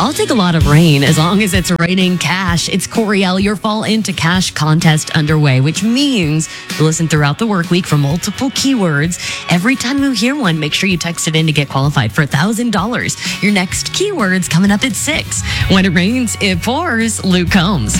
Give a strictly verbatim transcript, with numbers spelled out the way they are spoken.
I'll take a lot of rain as long as it's raining cash. It's Coriel, your Fall into Cash contest underway, which means you listen throughout the work week for multiple keywords. Every time you hear one, make sure you text it in to get qualified for one thousand dollars. Your next keyword's coming up at six. When it rains, it pours. Luke Combs.